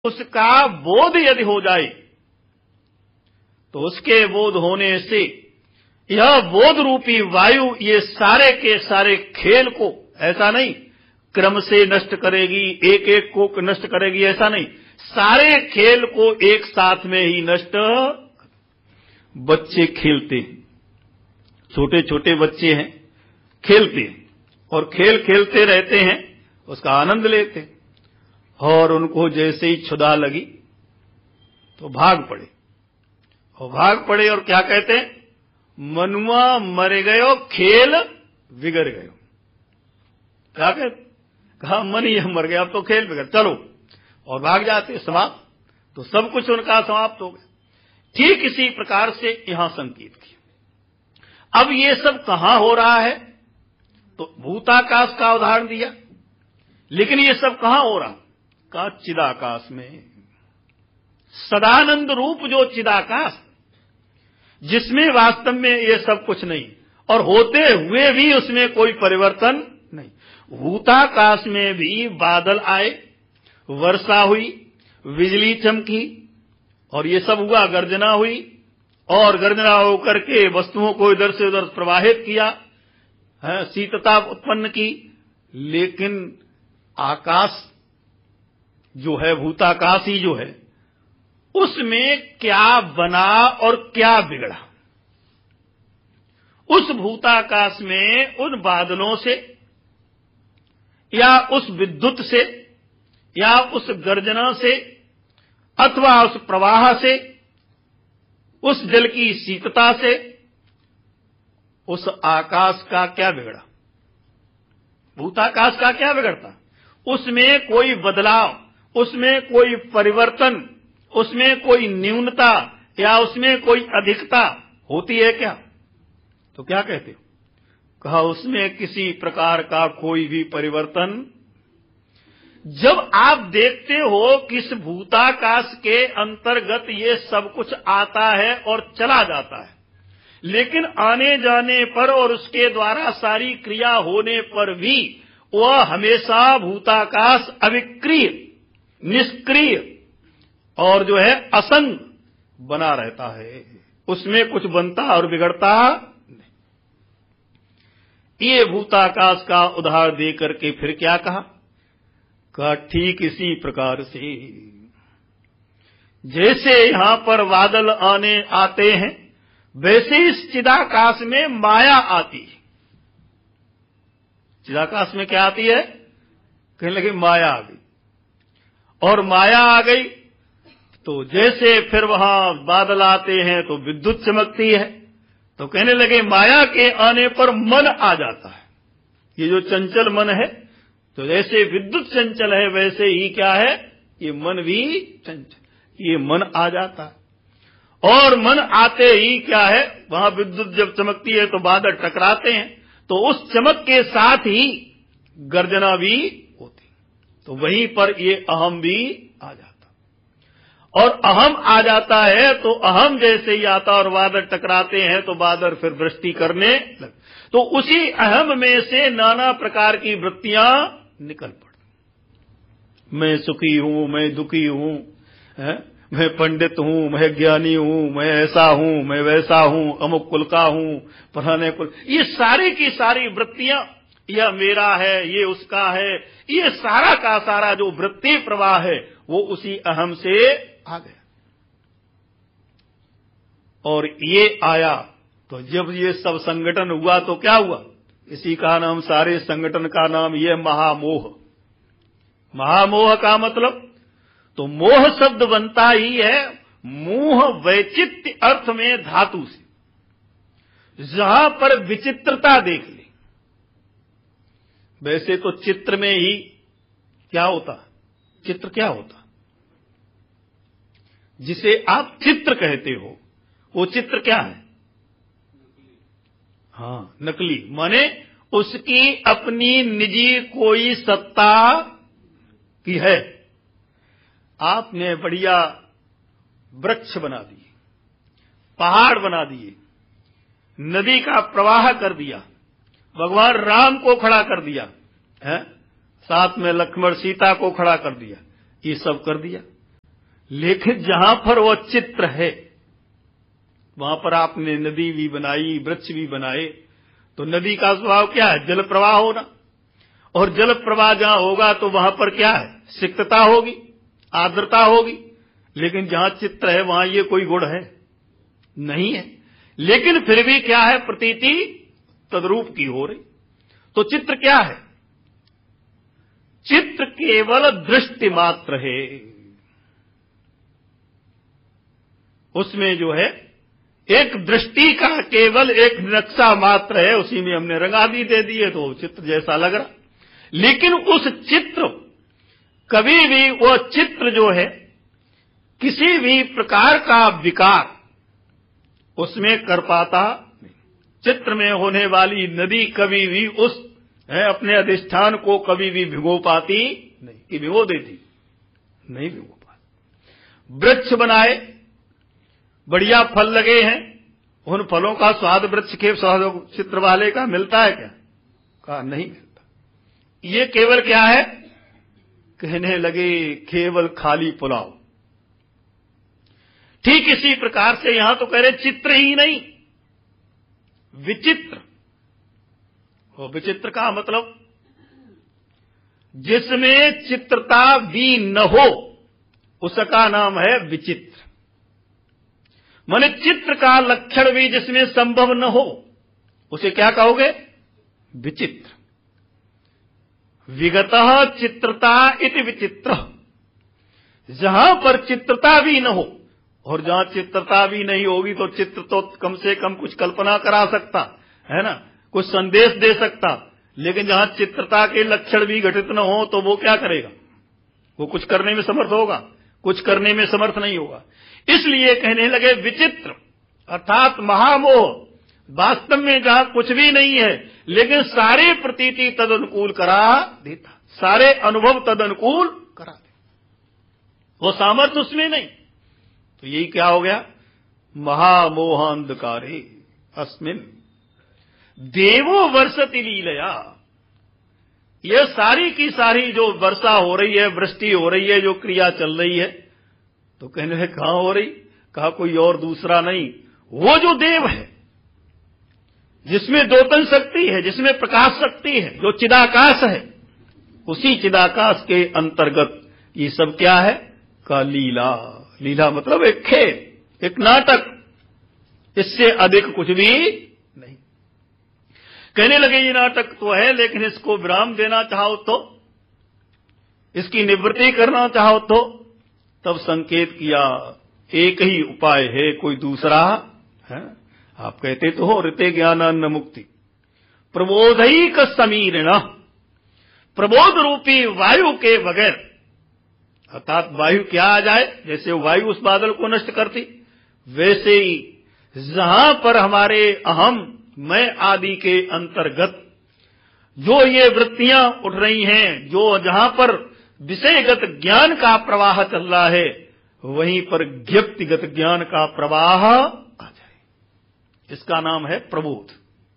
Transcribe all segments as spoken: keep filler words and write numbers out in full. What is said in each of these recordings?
उसका बोध यदि हो जाए तो उसके बोध होने से यह बोध रूपी वायु ये सारे के सारे खेल को ऐसा नहीं क्रम से नष्ट करेगी, एक एक को नष्ट करेगी, ऐसा नहीं, सारे खेल को एक साथ में ही नष्ट। बच्चे खेलते हैं, छोटे छोटे बच्चे हैं, खेलते हैं और खेल खेलते रहते हैं, उसका आनंद लेते हैं। और उनको जैसे ही क्षुधा लगी तो भाग पड़े और भाग पड़े और क्या कहते हैं, मनुआ मर गयो खेल बिगड़ गयो। क्या कहते, कहा मन ही मर गया, अब तो खेल बिगड़, चलो, और भाग जाते, समाप्त। तो सब कुछ उनका समाप्त हो गया। ठीक इसी प्रकार से यहां संकेत किया। अब ये सब कहां हो रहा है, तो भूताकाश का उदाहरण दिया, लेकिन ये सब कहां हो रहा, का चिदाकाश में, सदानंद रूप जो चिदाकाश, जिसमें वास्तव में ये सब कुछ नहीं और होते हुए भी उसमें कोई परिवर्तन नहीं। भूताकाश में भी बादल आए, वर्षा हुई, बिजली चमकी और ये सब हुआ, गर्जना हुई और गर्जना होकर के वस्तुओं को इधर से उधर प्रवाहित किया, है, शीतता उत्पन्न की। लेकिन आकाश जो है, भूताकाश ही जो है, उसमें क्या बना और क्या बिगड़ा। उस भूताकाश में उन बादलों से या उस विद्युत से या उस गर्जना से अथवा उस प्रवाह से, उस जल की शीतता से, उस आकाश का क्या बिगड़ा, भूताकाश का क्या बिगड़ता। उसमें कोई बदलाव, उसमें कोई परिवर्तन, उसमें कोई न्यूनता या उसमें कोई अधिकता होती है क्या? तो क्या कहते हो, कहा उसमें किसी प्रकार का कोई भी परिवर्तन। जब आप देखते हो कि इस भूताकाश के अंतर्गत ये सब कुछ आता है और चला जाता है, लेकिन आने जाने पर और उसके द्वारा सारी क्रिया होने पर भी वह हमेशा भूताकाश अविक्रिय, निष्क्रिय और जो है असंग बना रहता है, उसमें कुछ बनता और बिगड़ता नहीं। ये भूताकाश का उदाहरण दे करके फिर क्या कहा, कहा ठीक इसी प्रकार से जैसे यहां पर बादल आने आते हैं, वैसे इस चिदाकाश में माया आती है। चिदाकाश में क्या आती है, कहने लगे माया आ गई, और माया आ गई तो जैसे फिर वहां बादल आते हैं तो विद्युत चमकती है, तो कहने लगे माया के आने पर मन आ जाता है। ये जो चंचल मन है, तो जैसे विद्युत चंचल है वैसे ही क्या है, ये मन भी चंचल, ये मन आ जाता है। और मन आते ही क्या है, वहां विद्युत जब चमकती है तो बादल टकराते हैं, तो उस चमक के साथ ही गर्जना भी होती, तो वहीं पर ये अहम भी आ जाता, और अहम आ जाता है तो अहम जैसे ही आता और बादल टकराते हैं तो बादल फिर वृष्टि करने लगे। तो उसी अहम में से नाना प्रकार की वृत्तियां निकल पड़ती। मैं सुखी हूं, मैं दुखी हूं, मैं पंडित हूं, मैं ज्ञानी हूं, मैं ऐसा हूं, मैं वैसा हूं, अमुक कुल का हूं, फलाने कुल, ये सारी की सारी वृत्तियां, यह मेरा है, ये उसका है, ये सारा का सारा जो वृत्ति प्रवाह है वो उसी अहम से आ गया। और ये आया तो जब ये सब संगठन हुआ तो क्या हुआ, इसी का नाम, सारे संगठन का नाम ये महामोह। महामोह का मतलब, तो मोह शब्द बनता ही है मोह वैचित्य अर्थ में धातु से, जहां पर विचित्रता देख ले। वैसे तो चित्र में ही क्या होता, चित्र क्या होता, जिसे आप चित्र कहते हो वो चित्र क्या है, हाँ नकली, माने उसकी अपनी निजी कोई सत्ता की है। आपने बढ़िया वृक्ष बना दिए, पहाड़ बना दिए, नदी का प्रवाह कर दिया, भगवान राम को खड़ा कर दिया है, साथ में लक्ष्मण सीता को खड़ा कर दिया, ये सब कर दिया। लेकिन जहां पर वो चित्र है वहां पर आपने नदी भी बनाई, वृक्ष भी बनाए, तो नदी का स्वभाव क्या है? जल प्रवाह होना। और जल प्रवाह जहां होगा तो वहां पर क्या है? सिक्तता होगी, आर्द्रता होगी। लेकिन जहां चित्र है वहां ये कोई गुण है? नहीं है। लेकिन फिर भी क्या है? प्रतीति तद्रूप की हो रही। तो चित्र क्या है? चित्र केवल दृष्टि मात्र है। उसमें जो है एक दृष्टि का केवल एक नक्शा मात्र है, उसी में हमने रंगादी दे दी है तो चित्र जैसा लग रहा। लेकिन उस चित्र, कभी भी वो चित्र जो है किसी भी प्रकार का विकार उसमें कर पाता नहीं। चित्र में होने वाली नदी कभी भी उस है अपने अधिष्ठान को कभी भी भिगो पाती नहीं। कि भिगो देती? नहीं भिगो पाती। वृक्ष बनाए, बढ़िया फल लगे हैं, उन फलों का स्वाद वृक्ष के स्वाद चित्र वाले का मिलता है क्या? कहा नहीं मिलता। ये केवल क्या है? कहने लगे केवल खाली पुलाव। ठीक इसी प्रकार से यहां तो कह रहे चित्र ही नहीं, विचित्र। वो विचित्र का मतलब जिसमें चित्रता भी न हो उसका नाम है विचित्र। माने चित्र का लक्षण भी जिसमें संभव न हो उसे क्या कहोगे? विचित्र। विगतः चित्रता इति विचित्र। जहां पर चित्रता भी न हो, और जहां चित्रता भी नहीं होगी तो चित्र तो कम से कम कुछ कल्पना करा सकता है ना, कुछ संदेश दे सकता। लेकिन जहां चित्रता के लक्षण भी घटित न हो तो वो क्या करेगा? वो कुछ करने में समर्थ होगा? कुछ करने में समर्थ नहीं होगा। इसलिए कहने लगे विचित्र अर्थात महामोह। वास्तव में जहां कुछ भी नहीं है लेकिन सारे प्रतीति तद अनुकूल करा देता, सारे अनुभव तद अनुकूल करा देता। वो सामर्थ्य उसमें नहीं। तो यही क्या हो गया? महामोहांधकारे अस्मिन् देवो वर्षति लीलया। यह सारी की सारी जो वर्षा हो रही है, वृष्टि हो रही है, जो क्रिया चल रही है, तो कहने लगे कहां हो रही? कहा कोई और दूसरा नहीं, वो जो देव है जिसमें दोतन शक्ति है, जिसमें प्रकाश शक्ति है, जो चिदाकाश है, उसी चिदाकाश के अंतर्गत ये सब क्या है? का लीला। लीला मतलब एक खेल, एक नाटक, इससे अधिक कुछ भी नहीं। कहने लगे ये नाटक तो है, लेकिन इसको विराम देना चाहो तो, इसकी निवृत्ति करना चाहो तो, तब संकेत किया एक ही उपाय है, कोई दूसरा है? आप कहते तो हो ऋते ज्ञानान्न मुक्ति प्रबोधैक समीरण। प्रबोध रूपी वायु के बगैर, अर्थात वायु क्या आ जाए, जैसे वायु उस बादल को नष्ट करती, वैसे ही जहां पर हमारे अहम मैं आदि के अंतर्गत जो ये वृत्तियां उठ रही हैं, जो जहां पर विषयगत ज्ञान का प्रवाह चल रहा है, वहीं पर ज्ञप्तिगत ज्ञान का प्रवाह आ जाए। इसका नाम है प्रबोध।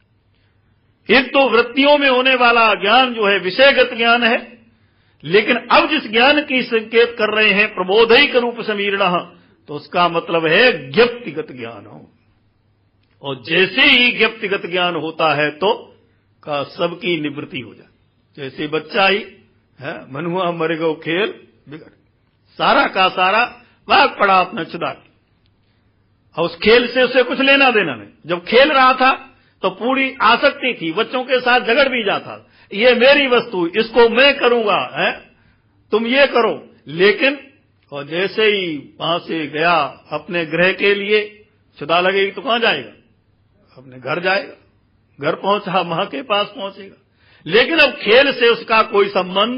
एक तो वृत्तियों में होने वाला ज्ञान जो है विषयगत ज्ञान है, लेकिन अब जिस ज्ञान की संकेत कर रहे हैं प्रबोधैक रूप समीरणः, तो उसका मतलब है ज्ञप्तिगत ज्ञान हो। और जैसे ही ज्ञप्तिगत ज्ञान होता है तो का सबकी निवृत्ति हो जाए। जैसे बच्चा ही है, मनुआ मर गो खेल बिगड़, सारा का सारा भाग पड़ा अपना छुदा के, और उस खेल से उसे कुछ लेना देना नहीं। जब खेल रहा था तो पूरी आसक्ति थी, बच्चों के साथ झगड़ भी जाता, ये मेरी वस्तु, इसको मैं करूंगा, है तुम ये करो। लेकिन और जैसे ही वहां से गया अपने गृह के लिए, छुदा लगेगी तो कहां जाएगा? अपने घर जाएगा। घर पहुंचा मां के पास पहुंचेगा। लेकिन अब खेल से उसका कोई संबंध।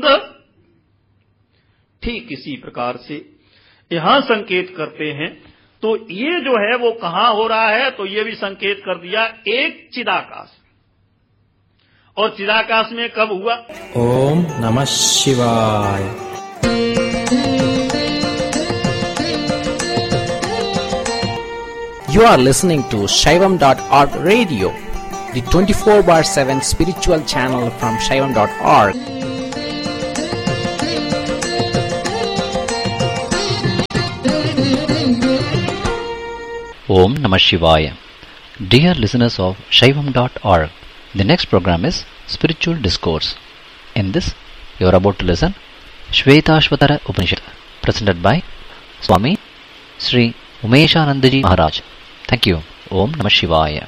ठीक इसी प्रकार से यहां संकेत करते हैं। तो ये जो है वो कहां हो रहा है? तो ये भी संकेत कर दिया एक चिदाकाश। और चिदाकाश में कब हुआ? ओम नमः शिवाय। You are listening to Shaivam dot org radio, the twenty-four bar seven spiritual channel from Shaivam dot org. Om Namah Shivaya. Dear listeners of Shaivam dot org, the next program is Spiritual Discourse. In this, you are about to listen Shvetashvatara Upanishad, presented by Swami Sri Umeshanandaji Maharaj. Thank you. Om Namah Shivaya.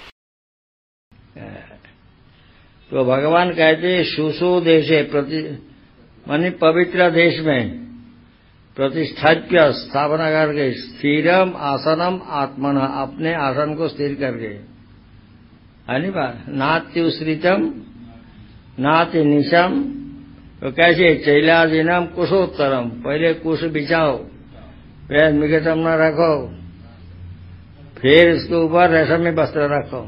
तो भगवान कहते सुसु देशे प्रति माने पवित्र देश में प्रतिष्ठाप्य स्थापना करके स्थिरम आसनम आत्मन अपने आसन को स्थिर करके है नी बात नात्युश्रितम नाति निशम तो कैसे चैलाजिनम कुशोत्तरम पहले कुश बिछाओ फिर निगतम न रखो फिर इसके ऊपर रेशमी वस्त्र रखो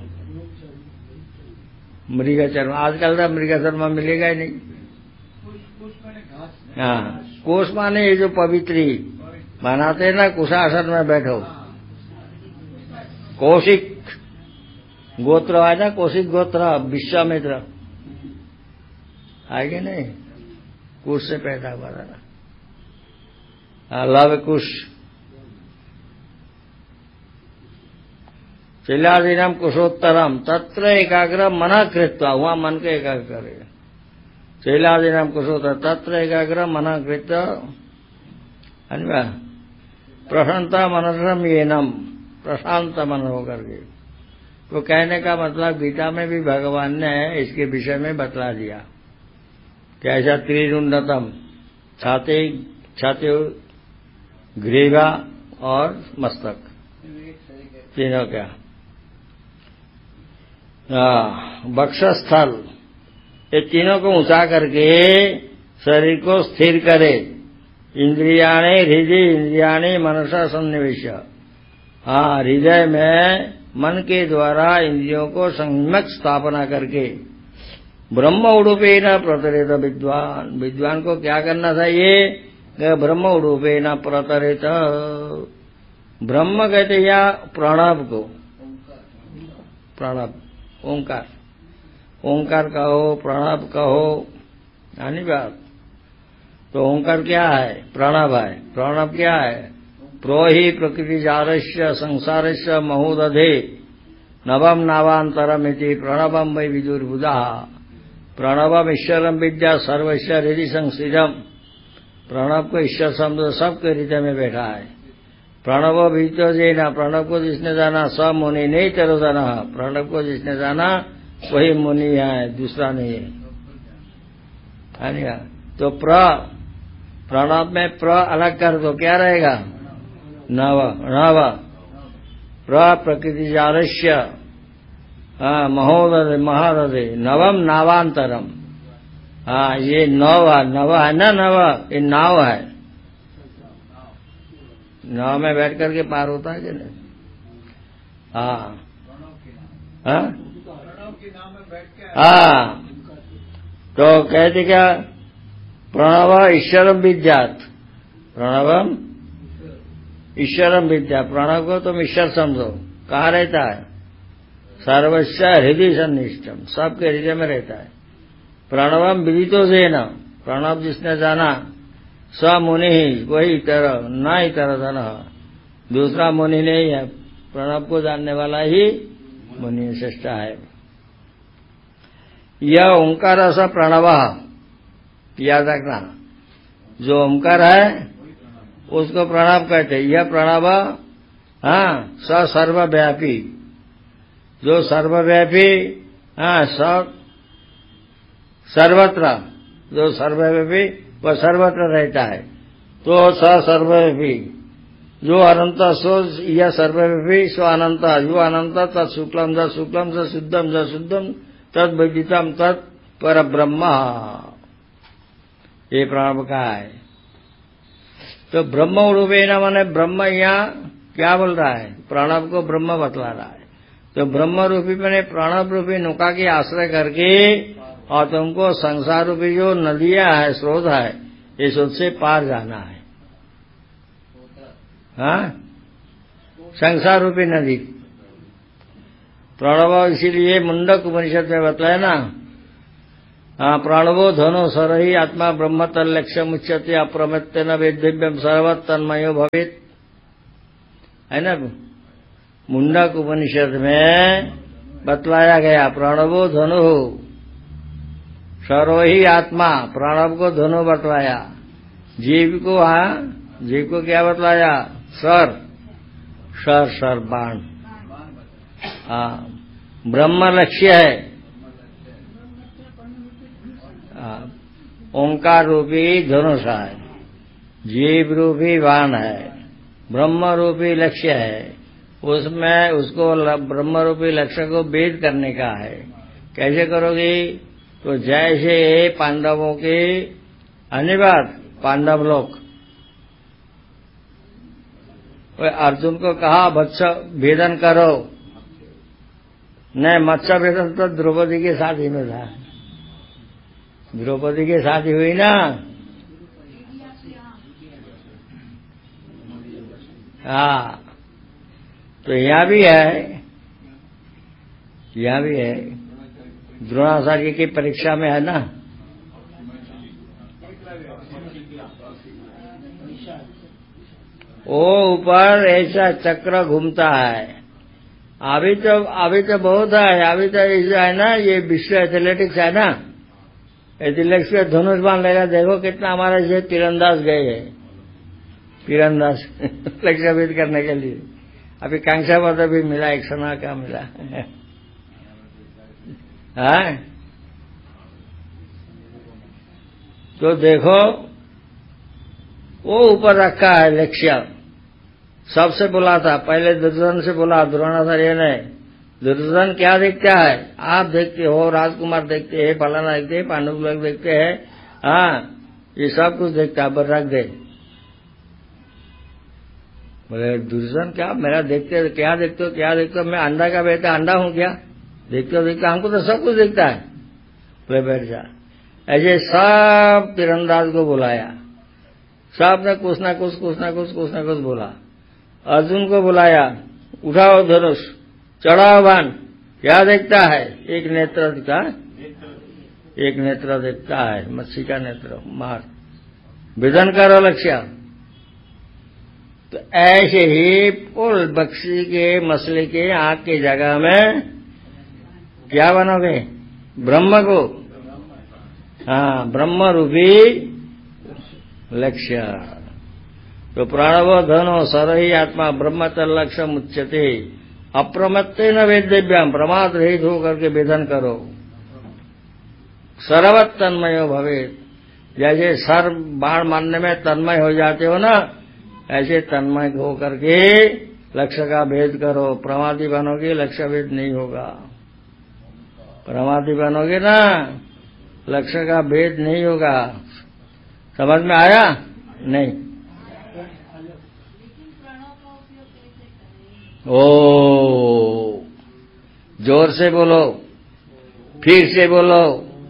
मृग चर्म आजकल तो मृग चर्म मिलेगा ही नहीं हाँ कोष माने ये जो पवित्री बनाते हैं ना कुशासन में बैठो कौशिक गोत्र है ना कौशिक गोत्र विश्वामित्र आगे नहीं कुश से पैदा हुआ था लव कुश चैलाजिनम कुशोत्तरम तत्र एकाग्र मना कृत्वा वहां मन को एकाग्र करे चैलाजिनम कुशोत्तर तत्र एकाग्र मना कृत्वा अन्वा प्रशांता मनसम येनम प्रशांत मन होकर के तो कहने का मतलब गीता में भी भगवान ने इसके विषय में बतला दिया कि ऐसा त्रिरुंडतम छाते छाते ग्रीवा और मस्तक तीनों क्या वक्षस्थल ये तीनों को ऊंचा करके शरीर को स्थिर करे इंद्रियाणे हृदय इंद्रियाणे मनसा सन्निवेश हाँ हृदय में मन के द्वारा इंद्रियों को सम्यक स्थापना करके ब्रह्म उडुपेन प्रतरेत विद्वान विद्वान को क्या करना चाहिए ब्रह्म उडुपेन प्रतरेत ब्रह्म कहते या प्रणव को प्रणव ओंकार ओंकार कहो प्रणव कहो यानी बात तो ओंकार क्या है प्रणव है प्रणव क्या है प्रो ही प्रकृति जारस्य संसारस्य महोदधे नवम नावांतरमिति प्रणवम वै विदुर्बुधा प्रणवम ईश्वरम विद्या सर्वस्य हृदय संस्थितम प्रणव को ईश्वर समझो सबके हृदय में बैठा है प्रणव बीतो जेना प्रणव को जिसने जाना स मुनि नहीं तेरो जाना प्रणव को जिसने जाना वही मुनि है दूसरा नहीं है तो प्र प्रणव में प्र अलग कर दो क्या रहेगा नव नव प्र प्रकृति जारस्य महोदय महादय नवम नावांतरम हाँ ये नव नव है ना नव ये नाव है नाव में बैठ करके पार होता है कि नहीं हाँ हाँ हाँ तो कहते क्या प्रणव ईश्वरम विद्यात प्रणवम ईश्वरम विद्या प्रणव को तुम ईश्वर समझो कहाँ रहता है सर्वस्व हृदय सन्निष्ठम सबके हृदय में रहता है प्रणवम विदितो जेना प्रणव जिसने जाना स मुनि ही वही तरह ना ही तरह धन दूसरा मुनि नहीं है प्रणव को जानने वाला ही मुनि श्रेष्ठ है यह ओंकार ऐसा प्रणव याद रखना जो ओंकार है उसको प्रणव कहते हैं यह प्रणव हाँ स सर्वव्यापी जो सर्वव्यापी हाँ सब सर्वत्र जो सर्वव्यापी वह सर्वत्र रहता है तो स सर्वव्यापी जो अनंत सो यह सर्वव्यापी सो अनंत जो अनंत तत् शुक्लम ज शुक्लम स शुद्धम ज शुद्धम तद वैदितम तत् पर ब्रह्म ये प्रणव का है तो ब्रह्म उड़ुबेना माने ब्रह्म यहाँ क्या बोल रहा है प्रणव को ब्रह्म बतला रहा है तो ब्रह्म रूपी मैंने प्रणव रूपी नौका की आश्रय करके और तुमको संसार रूपी जो नदियां है स्रोत है इस स्रोत से पार जाना है हाँ संसार रूपी नदी प्रणव इसीलिए मुंडक उपनिषद में बताया ना हाँ प्रणवो धनो सरही आत्मा ब्रह्म तल्लक्ष्य मुच्यते अप्रमत्तेन वेद्यव्यम सर्वत तन्मयो भवेत है ना मुंडक उपनिषद में बतलाया गया। प्रणवो धनु सरो ही आत्मा, प्रणव को धनु बतलाया। जीव को हाँ जीव को क्या बतलाया? सर सर सर बाण। हाँ ब्रह्म लक्ष्य है, ओंकार रूपी धनुष है, जीव रूपी बाण है, ब्रह्म रूपी लक्ष्य है। उसमें उसको ब्रह्म रूपी लक्ष्य को भेद करने का है। कैसे करोगी? तो जैसे पांडवों के अनिवार्य पांडव लोग अर्जुन को कहा मत्स्य भेदन करो, नहीं मत्स्य भेदन तो द्रौपदी के साथ ही में था। द्रौपदी के साथ ही हुई ना। हाँ तो यहाँ भी है, यहाँ भी है। द्रोणाचार्य की परीक्षा में है ना। वो ऊपर ऐसा चक्र घूमता है। अभी तो अभी तो बहुत है, अभी तो ऐसा है ना, ये विश्व एथलेटिक्स है ना, एथलेटिक्स में धनुष बाण लेगा। देखो कितना हमारे से तीरंदाज गए हैं, तीरंदाज लक्ष्य भेद करने के लिए। अभी कांक्षा पदक भी मिला, एक सोना का मिला है। तो देखो वो ऊपर रखा है लक्ष्य। सबसे बोला था, पहले दुर्योधन से बोला द्रोणाचार्य ने, दुर्योधन क्या देखता है? आप देखते हो, राजकुमार देखते हैं, फलाना देखते हैं, पांडव लोग देखते हैं, हाँ ये सब कुछ देखता है, पर रख दे। बोले दुर्योधन क्या मेरा देखते क्या देखते हो क्या देखते हो? मैं अंडा का बेटा अंडा हूं क्या? देखते हो देखते हमको तो सब कुछ देखता है। बोले बैठ जा। ऐसे सब तीरंदाज को बुलाया, सब ने कुछ ना कुछ कुछ ना कुछ कुछ ना कुछ बोला। अर्जुन को बुलाया, उठाओ धनुष, चढ़ाओ बाण। क्या देखता है? एक नेत्र दिखा, एक नेत्र देखता है, मच्छी का नेत्र, मार विधन करो लक्ष्य। तो ऐसे ही पुल बक्सी के मछली के आंख की जगह में क्या बनोगे? ब्रह्म को, हाँ ब्रह्म रूपी लक्ष्य। तो प्रणवो धनो सरही आत्मा ब्रह्म तल्लक्ष्य मुच्यते अप्रमत्ते न वेद्यभ्याम, प्रमाद रहित होकर के वेदन करो। सर्वत तन्मयो भवेत, जैसे सर बाण मारने में तन्मय हो जाते हो ना, ऐसे तन्मय होकर के लक्ष्य का भेद करो। प्रमादी बनोगे लक्ष्य भेद नहीं होगा। प्रमादी बनोगे ना, लक्ष्य का भेद नहीं होगा। समझ में आया? नहीं। ओ जोर से बोलो, फिर से बोलो।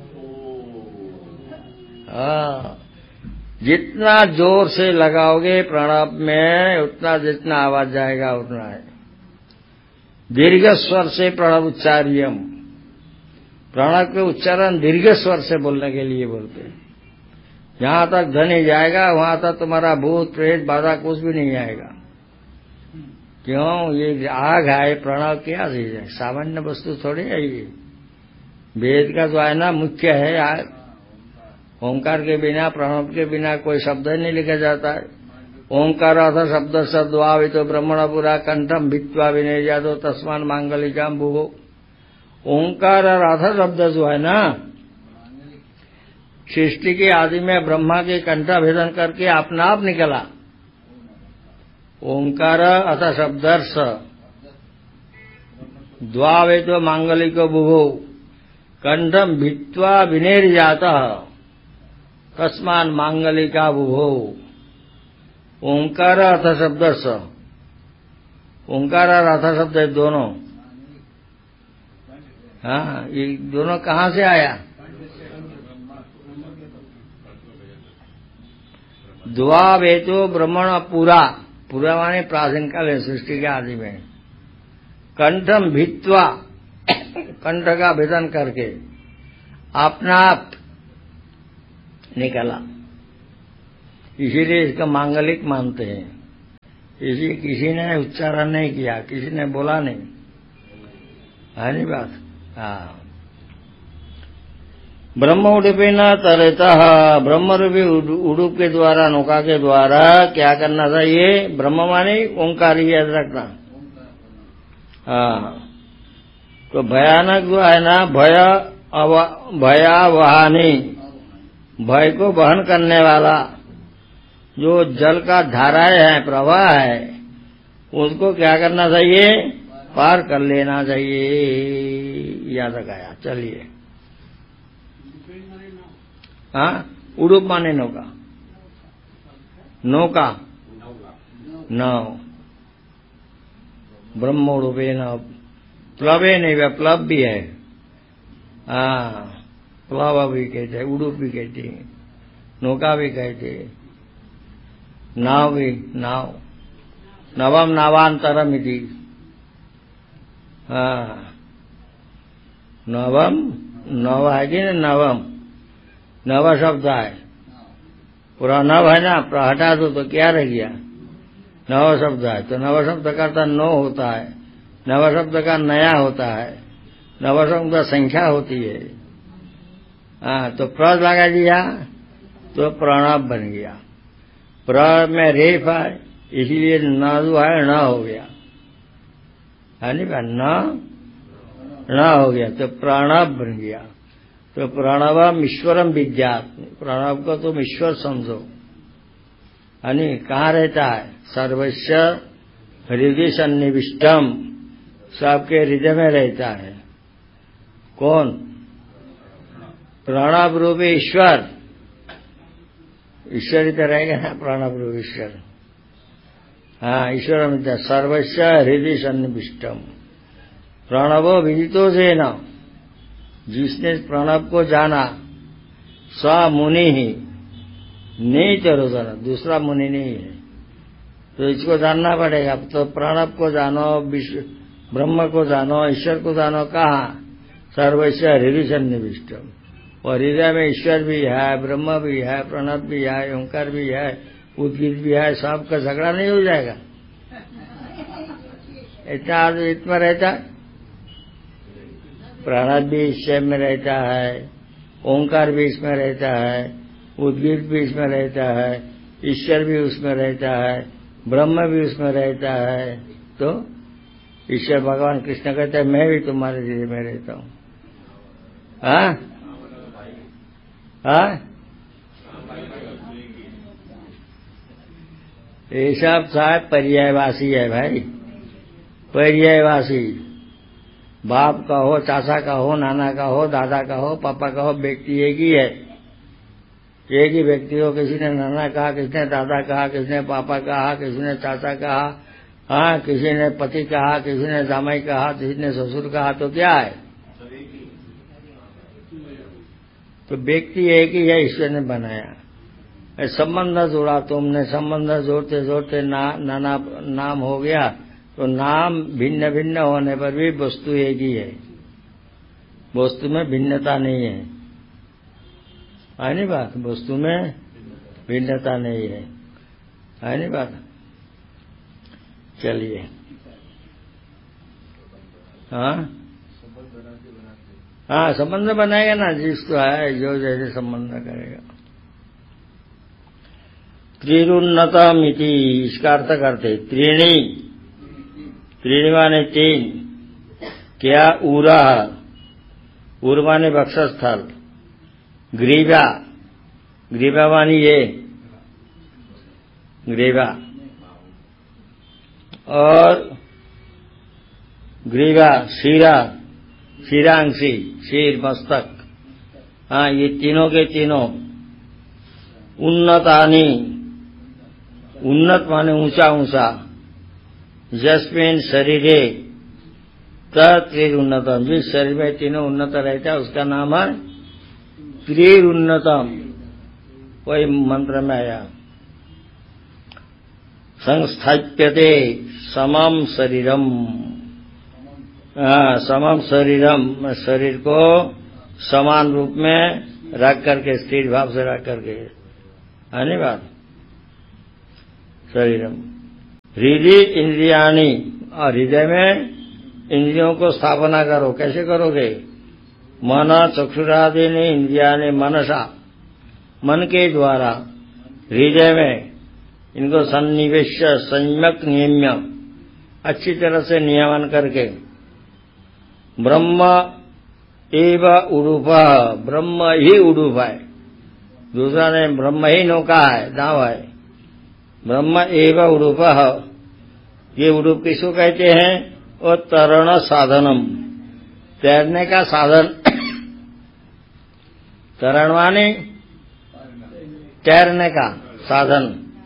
हाँ जितना जोर से लगाओगे प्रणव में, उतना जितना आवाज जाएगा उतना है। दीर्घ स्वर से प्रणव उच्चार्यम, प्रणव के उच्चारण दीर्घ स्वर से बोलने के लिए बोलते हैं। जहां तक ध्वनि जाएगा वहां तक तुम्हारा भूत प्रेत बाधा कुछ भी नहीं आएगा। क्यों? ये आग है, प्रणव क्या चीज है? सामान्य वस्तु थोड़ी है ये। वेद का जो है ना मुख्य है आग। ओंकार के बिना, प्रणव के बिना कोई शब्द ही नहीं लिखा जाता है। ओंकार अर्थ शब्द सद्भावित तो ब्रह्मण पुरा कंठम भित्वा विनय जातो तस्मान मांगलिकाम भूगो। ओंकार और अर्थ शब्द जो है ना, सृष्टि के आदि में ब्रह्मा के कंठ भेदन करके अपना आप निकला। ओंकार अथ शब्दर्श द्वावेतो मांगलिको बुभो कंठम भित्वा विनेर जाता तस्मान मांगलिका बुभो। ओंकार अर्थ शब्दर्श, ओंकार और अर्थ शब्द दोनों, हाँ ये दोनों कहाँ से आया? द्वावेतो ब्रह्मण पूरा, पूरा माने प्राचीन काल है, सृष्टि के आदि में। कंठम भित्वा, कंठ का भेदन करके अपना आप निकला, इसीलिए इसका मांगलिक मानते हैं। इसी किसी ने उच्चारण नहीं किया, किसी ने बोला नहीं, है नहीं बात। हाँ, ब्रह्म उडुपी न तरता, ब्रह्म रूपी उडुप के द्वारा, नौका के द्वारा क्या करना चाहिए? ब्रह्म माने ओंकार ही याद रखना। हाँ, तो भयानक जो है ना, भय भयावहानी, भय को वहन करने वाला जो जल का धाराएं है, प्रवाह है, उसको क्या करना चाहिए? पार कर लेना चाहिए। याद रखाया। चलिए, हाँ, उडुप माने नौका, नौका नाव, ब्रह्म उडुपे न, प्लवे नहीं, वह प्लब भी है। हाँ, प्लव भी कहते हैं, उडुप भी कहते हैं, नौका भी कहते हैं, नाव भी, नाव, नवम नावांतरम इति। हाँ, नवम, नव है कि नवम, नव शब्द है, पूरा नव है ना, हटा दो तो क्या रह गया? नव शब्द है। तो नव शब्द का अर्थ नौ होता है, नव शब्द का नया होता है, नव शब्द का संख्या होती है। हाँ, तो प्र लगा दिया तो प्रणव बन गया। प्र में रेफ है, इसलिए न जो है न हो गया, है नहीं बा, न न हो गया तो प्रणव बन गया। तो प्रणवम ईश्वरम विद्यात्, प्रणव को तुम ईश्वर समझो, है नहीं। कहाँ रहता है? सर्वस्व हृदय सन्निविष्टम, सबके हृदय में रहता है। कौन? प्रणव रूप ईश्वर, ईश्वर ही तो रहेगा ना, प्रणव रूप ईश्वर। हाँ, ईश्वर में सर्वस्व हृदय सन्निविष्टम, प्रणवो विदितो जेन, जिसने प्रणव को जाना, स मुनि ही नहीं चरोदन, दूसरा मुनि नहीं है। तो इसको जानना पड़ेगा। तो प्रणव को जानो, विश्व ब्रह्म को जानो, ईश्वर को जानो। कहाँ? सर्वस्व हृदय सन्निविष्टम, और हृदय में ईश्वर भी है, ब्रह्म भी है, प्रणव भी है, ओंकार भी है, उद्गीत भी है। सबका झगड़ा नहीं हो जाएगा? इतना इतना रहता है। प्रणव भी ईश्वर में रहता है, ओंकार भी इसमें रहता है, उद्गीत भी इसमें रहता है, ईश्वर भी उसमें रहता है, ब्रह्म भी उसमें रहता है। तो ईश्वर भगवान कृष्ण कहते हैं, मैं भी तुम्हारे हृदय में रहता हूँ। हाँ हाँ, ये सब साहब पर्यायवासी है भाई, पर्यायवासी। बाप का हो, चाचा का हो, नाना का हो, दादा का हो, पापा का हो, व्यक्ति एक ही है, एक ही व्यक्ति हो। किसी ने नाना कहा, किसी ने दादा कहा, किसी ने पापा कहा, किसी ने चाचा कहा, हाँ, किसी ने पति कहा, किसी ने जामाई कहा, किसी ने ससुर कहा। तो क्या है? तो व्यक्ति एक ही है, ईश्वर ने बनाया। संबंध जोड़ा तुमने, संबंध जोड़ते जोड़ते ना, नाना नाम हो गया। तो नाम भिन्न भिन्न होने पर भी वस्तु एक ही है, वस्तु में भिन्नता नहीं है। है नहीं बात? वस्तु में भिन्नता नहीं है, है नहीं बात? चलिए, हाँ हाँ, संबंध बनाएगा ना, जिसको है जो जैसे संबंध करेगा। त्रिरुन्नतम इति, इसका अर्थ करते त्रीणी, त्रीणी माने तीन। क्या? उरा, उर माने वक्षस्थल, ग्रीवा, ग्रीवा मानी ये ग्रीवा, और ग्रीवा शीरा, शीरांशी, शीर मस्तक। हाँ, ये तीनों के तीनों। उन्नतानी, उन्नत माने ऊंचा ऊंचा। जस्मिन शरीरे त्रिरुन्नतम, जिस शरीर में तीनों उन्नत रहता है उसका नाम है त्रिरुन्नतम। कोई मंत्र में आया, संस्थाप्यते समम शरीरम। हाँ, समम शरीरम, शरीर को समान रूप में रख करके, स्थिर भाव से रख करके, है नहीं बात? शरीरम हृदय इंद्रियाणी, और हृदय में इंद्रियों को स्थापना करो। कैसे करोगे? मन चक्षुरादि ने इंद्रियाणी मनसा, मन के द्वारा हृदय में इनको सन्निवेश संयमक नियम्य, अच्छी तरह से नियमन करके ब्रह्म एव उडुप, ब्रह्म ही उडुप है, दूसरा ने ब्रह्म ही नौका है, दाव है। ब्रह्म एव उडुप, ये उडुप किसको कहते हैं? और तरण साधनम, तैरने का साधन। तरण माने तैरने का साधन।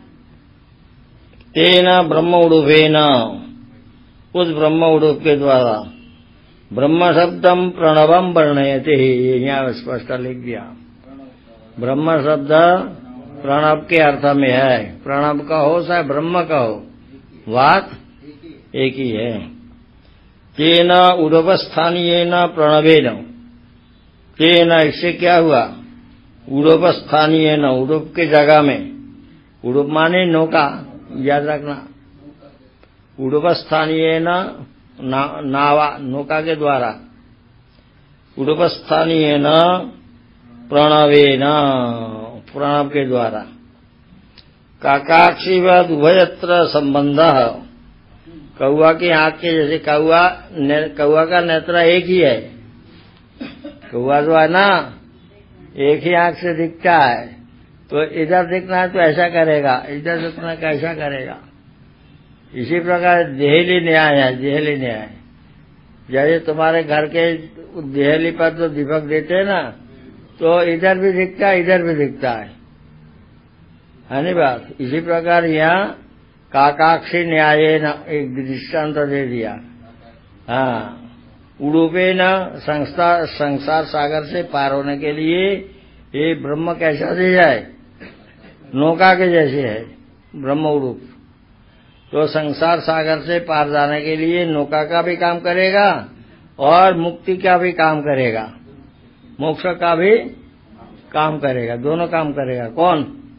तेना ब्रह्म उडुपेन, उस ब्रह्म उडुप के द्वारा ब्रह्म शब्दम प्रणवम वर्णयते, यहाँ स्पष्ट लिख दिया। ब्रह्म शब्द प्रणव के अर्थ में है। प्रणव का हो चाहे ब्रह्म का हो, बात एक ही है। तेना उडुपस्थानीय न प्रणवेन, तेना इससे क्या हुआ? उडुपस्थानीय न, उडुप के जगह में, उडुप माने नौका, याद रखना। उडुपस्थानीय न ना, नावा, नौका के द्वारा। उडुपस्थानीय न प्रणवेन, प्रणव के द्वारा। काकाक्षीवद उभयत्र संबंध, कौआ की आंख के जैसे, कौआ कौआ का नेत्र एक ही है। कौआ जो है ना, एक ही आंख से दिखता है, तो इधर दिखना है तो ऐसा करेगा, इधर दिखना है कैसा करेगा। इसी प्रकार देहली न्याय है, देहली न्याय। जैसे तुम्हारे घर के देहली पर जो दीपक देते हैं ना, तो इधर भी दिखता है, इधर भी दिखता है, है नहीं बात? इसी प्रकार यहाँ काकाक्षी न्याय न एक दृष्टांत दे दिया। हाँ, उडुपे न संसार संसार सागर से पार होने के लिए ये ब्रह्म कैसा दे जाए? नौका के जैसे है ब्रह्म उडुप। तो संसार सागर से पार जाने के लिए नौका का भी काम करेगा और मुक्ति का भी काम करेगा, मोक्ष का भी काम करेगा, दोनों काम करेगा। कौन?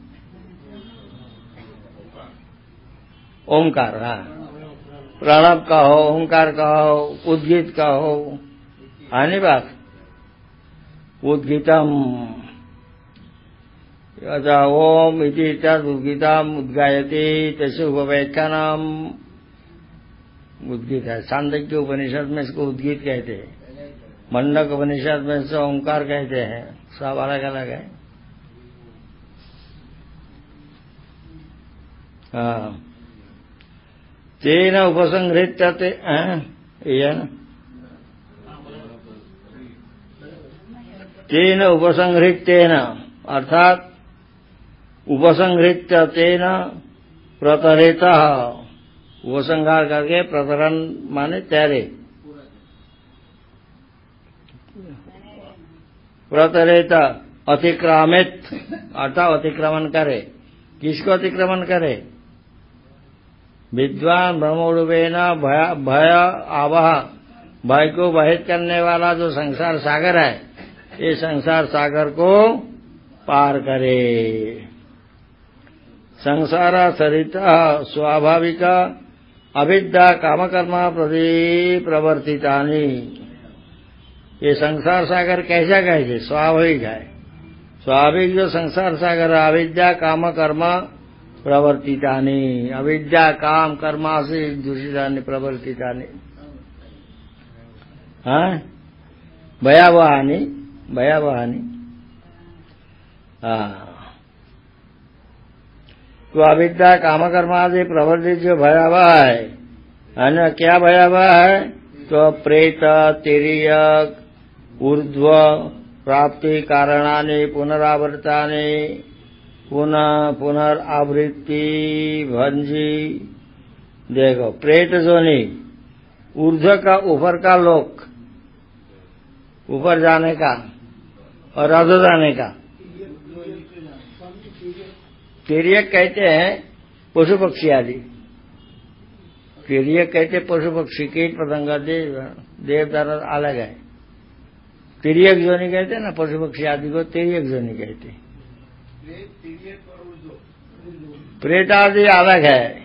ओंकार। हाँ, प्रणव का हो, ओंकार का हो, उद्गीत का हो, आनी बात। उद्गीतम ओम इति तद उद्गीतम उद्गायते तस्य उपव्याख्यानम, उद्गीत है। छांदोग्य उपनिषद में इसको उद्गीत कहते हैं, मंडक उपनिषद में इसको ओंकार कहते हैं, सब अलग अलग है। हाँ, तेन उपसंहृत्य, तेन उपसंहृत्येन, अर्थात उपसंहृत्य तेन प्रतरेत, उपसंहार करके, प्रतरण माने तैरे, प्रतरेत अतिक्रामित, अर्थात अतिक्रमण करे। किसको अतिक्रमण करे? विद्वान ब्रह्मोडुपेन भय आवह, भय को वहित करने वाला जो संसार सागर है, ये संसार सागर को पार करे। संसार सरिता स्वाभाविक अविद्या कामकर्मा प्रति प्रवर्तितानि, ये संसार सागर कैसा कहते? स्वाभाविक है। स्वाभाविक जो संसार सागर है, अविद्या काम कर्म प्रवर्तितानि, अविद्या काम कर्मा से दूषितानि प्रवर्तितानि, हाँ, भयावहानि, भयावहानि। हाँ, तो अविद्या काम कर्मा से प्रवर्तित जो भयावह है, अन्य क्या भयावह है? तो प्रेत, तिर्यक, ऊर्ध्व प्राप्ति कारणानि पुनरावर्तानि, पुनः पुनरावृत्ति भंजी। देखो, प्रेत जोनी, ऊर्ध्व का ऊपर का लोक, ऊपर जाने का और अधो जाने का। तिर्यक कहते हैं पशु पक्षी आदि, तिर्यक कहते पशु पक्षी, कीट पतंग, देव देवदार अलग है। तिर्यक जोनी कहते हैं ना पशु पक्षी आदि को, तिर्यक जोनी कहते हैं। प्रेत आदि अलग है,